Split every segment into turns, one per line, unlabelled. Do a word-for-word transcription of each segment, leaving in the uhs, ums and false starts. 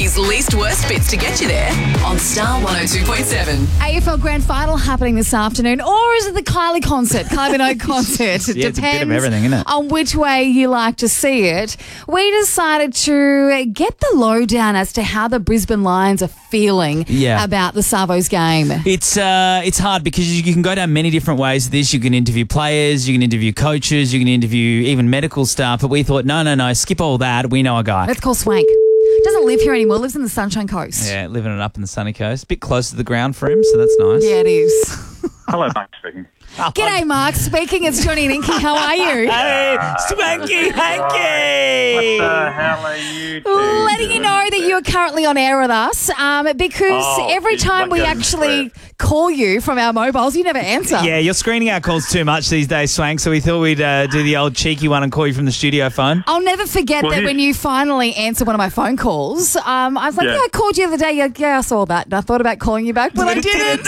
Sydney's least worst bits to get you there on Star one oh two point seven.
A F L Grand Final happening this afternoon, or is it the Kylie concert, Kylie Minogue concert? It
Yeah, it's a
depends
bit of everything, isn't it?
on which way you like to see it. We decided to get the lowdown as to how the Brisbane Lions are feeling
Yeah.
about the Savos game.
It's uh, it's hard because you can go down many different ways with this. You can interview players, you can interview coaches, you can interview even medical staff. But we thought, no, no, no, skip all that. We know a guy.
Let's call Swank. Doesn't live here anymore, lives in the Sunshine Coast.
Yeah, living it up in the sunny coast. A bit close to the ground for him, so that's nice.
Yeah, it is.
Hello, Mike speaking.
G'day, Mark. Speaking, it's Johnny and Inky. How are you?
Hey, Swanky Hanky!
What the hell are you two
Letting you know that you are currently on air with us um, because
Oh,
every
geez,
time
like
we
a
actually call you from our mobiles, you never answer.
Yeah, you're screening our calls too much these days, Swank, so we thought we'd uh, do the old cheeky one and call you from the studio phone.
I'll never forget
Well,
that
here's-
when you finally answered one of my phone calls, um, I was like, yeah.
Yeah.
I called you the other day. You're like, yeah, I saw that. And I thought about calling you back, but I
But it
didn't.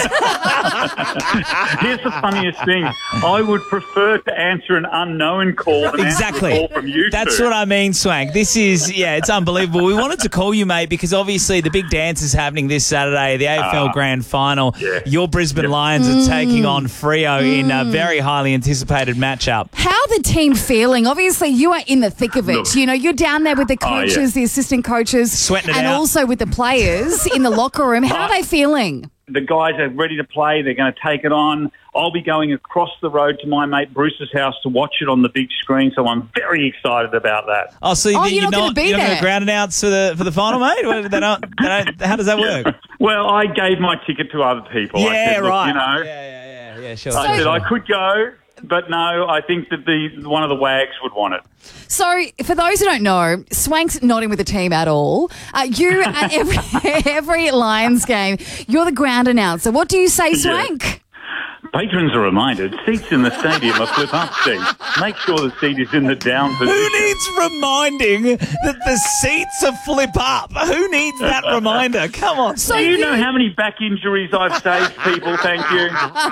Here's the funniest thing. I would prefer to answer an unknown call than
Exactly.
answer a call from you
That's
two.
what I mean, Swank. This is, yeah, it's unbelievable. We wanted to call you, mate, because obviously the big dance is happening this Saturday, the A F L
Ah,
Grand Final.
yeah.
Your Brisbane Lions are taking on Freo in a very highly anticipated matchup.
How the team feeling? Obviously, you are in the thick of it.
Look.
You know, you're down there with the
Oh, yeah.
coaches, the assistant coaches,
Sweating it
and
out.
also with the players in the locker room. How are they feeling?
The guys are ready to play. They're going to take it on. I'll be going across the road to my mate Bruce's house to watch it on the big screen, so I'm very excited about that.
Oh, so
Oh,
you-
you're not gonna be
you're not
there.
going to ground announce for the for the final, mate? What, they don't, they don't, how does that work?
Well, I gave my ticket to other people. I
Yeah,
said, look,
right.
You know,
Yeah, yeah, yeah, yeah, sure.
I
sure,
said
sure.
I could go, but no, I think that the one of the wags would want it.
So, for those who don't know, Swank's not in with the team at all. Uh, you, at every, every Lions game, you're the ground announcer. What do you say, Swank?
Patrons are reminded, seats in the stadium are flip-up seats. Make sure the seat is in the down
Who
position.
needs reminding that the seats are flip up? Who needs that reminder? Come on.
So
Do you know how many back injuries I've saved people? Thank you.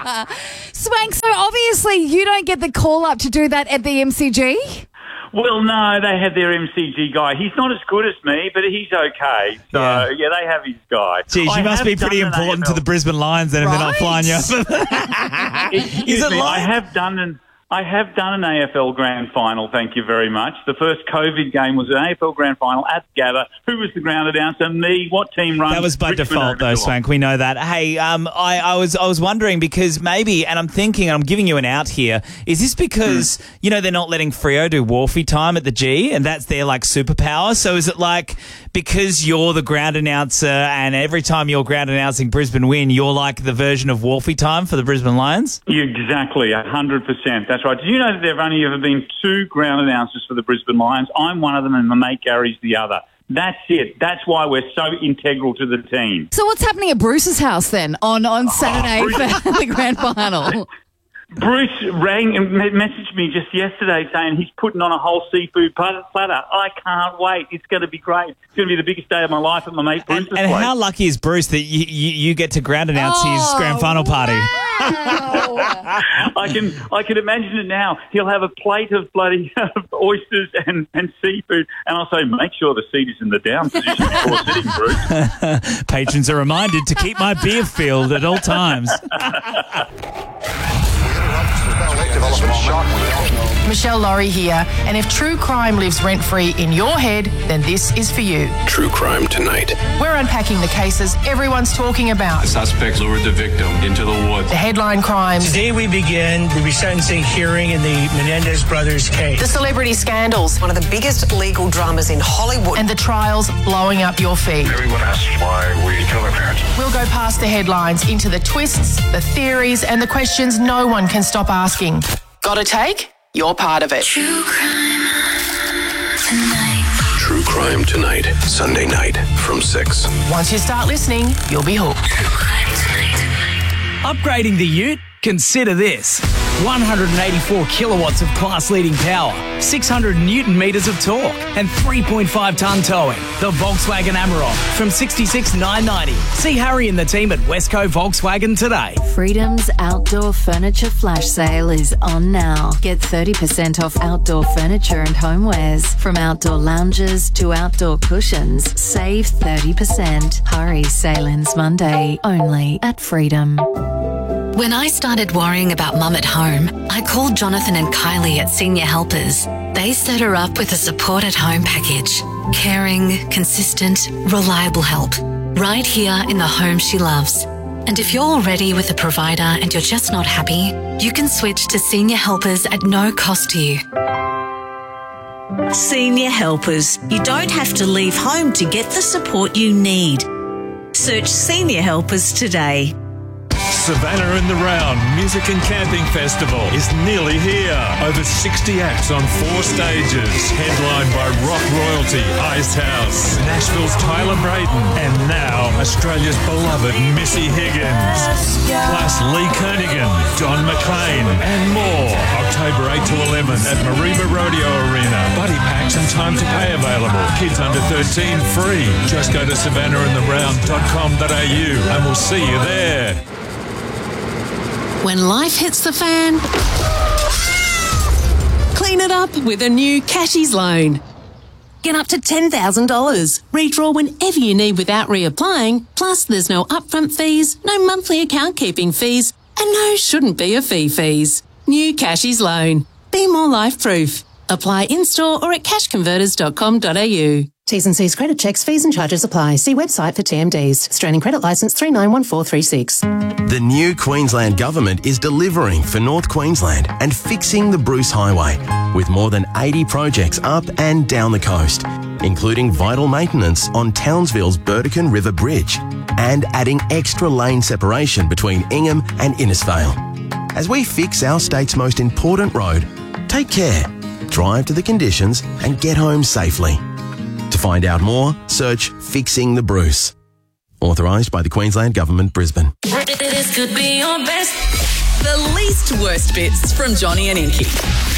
Swank, so obviously you don't get the call up to do that at the M C G?
Well, no, they have their M C G guy. He's not as good as me, but he's okay. So,
Yeah.
yeah, they have his guy.
Geez,
I
you must
have
be pretty
done an
important
A F
to
L
the Brisbane Lions then if they're not
Right.
flying you over.
Excuse
Is it
me,
like-
I have done an I have done an A F L Grand Final, thank you very much. The first COVID game was an A F L Grand Final at Gabba. Who was the ground announcer? Me. What team runs?
That was by
Richmond
default,
over
though,
Geelong?
Swank. We know that. Hey, um, I, I was I was wondering because maybe, and I'm thinking, and I'm giving you an out here. Is this because
Hmm.
you know they're not letting Freo do Wharfie time at the G, and that's their like superpower? So is it like because you're the ground announcer, and every time you're ground announcing Brisbane win, you're like the version of Wharfie time for the Brisbane Lions?
Exactly, one hundred percent. That's right. Did you know that there have only ever been two ground announcers for the Brisbane Lions? I'm one of them and my mate Gary's the other. That's it. That's why we're so integral to the team.
So what's happening at Bruce's house then on, on Saturday
Bruce-
for the grand final?
Bruce rang and me- messaged me just yesterday saying he's putting on a whole seafood platter. I can't wait. It's going to be great. It's going to be the biggest day of my life at my mate
And,
Bruce's
and
place.
how lucky is Bruce that you, you, you get to ground announce his
Oh,
grand final party?
wow.
I can I can imagine it now. He'll have a plate of bloody oysters and, and seafood, and I'll say, make sure the seat is in the down position before sitting, Bruce.
Patrons are reminded to keep my beer filled at all times.
Michelle Laurie here, and if true crime lives rent-free in your head, then this is for you.
True Crime Tonight.
We're unpacking the cases everyone's talking about.
Suspects lured the victim into the woods.
The headline crimes,
Today we begin the resentencing hearing in the Menendez brothers case.
the celebrity scandals,
One of the biggest legal dramas in Hollywood.
and the trials blowing up your feed.
Everyone asks why we kill our parents.
We'll go past the headlines into the twists, the theories, and the questions no one can stop asking. Got a take? You're part of it.
True Crime Tonight. Sunday night from six.
Once you start listening, you'll be hooked.
Upgrading the ute? Consider this. one hundred eighty-four kilowatts of class-leading power, six hundred newton metres of torque, and three point five tonne towing. The Volkswagen Amarok from sixty-six thousand nine hundred ninety. See Harry and the team at Westco Volkswagen today.
Freedom's outdoor furniture flash sale is on now. Get thirty percent off outdoor furniture and homewares. From outdoor lounges to outdoor cushions, save thirty percent. Hurry, sale ends Monday, only at Freedom.
When I started worrying about Mum at home, I called Jonathan and Kylie at Senior Helpers. They set her up with a support at home package. Caring, consistent, reliable help. Right here in the home she loves. And if you're already with a provider and you're just not happy, you can switch to Senior Helpers at no cost to you.
Senior Helpers. You don't have to leave home to get the support you need. Search Senior Helpers today.
Savannah in the Round Music and Camping Festival is nearly here. Over sixty acts on four stages. Headlined by rock royalty Ice House, Nashville's Tyler Braden, and now Australia's beloved Missy Higgins. Plus Lee Kernaghan, Don McLean, and more. October eighth to eleven at Mareeba Rodeo Arena. Buddy packs and time to pay available. Kids under thirteen free. Just go to savannah in the round dot com dot a u and we'll see you there.
When life hits the fan, clean it up with a new Cashies loan. Get up to ten thousand dollars. Redraw whenever you need without reapplying. Plus, there's no upfront fees, no monthly account keeping fees, and no shouldn't be a fee fees. New Cashies loan. Be more life proof. Apply in-store or at cash converters dot com dot a u.
T's and C's credit checks, fees and charges apply. See website for T M Ds. Australian Credit Licence three nine one four three six.
The new Queensland Government is delivering for North Queensland and fixing the Bruce Highway with more than eighty projects up and down the coast, including vital maintenance on Townsville's Burdekin River Bridge and adding extra lane separation between Ingham and Innisfail. As we fix our state's most important road, take care, drive to the conditions and get home safely. To find out more, search Fixing the Bruce. Authorised by the Queensland Government, Brisbane.
This could be your best. The least worst bits from Johnny and Inky.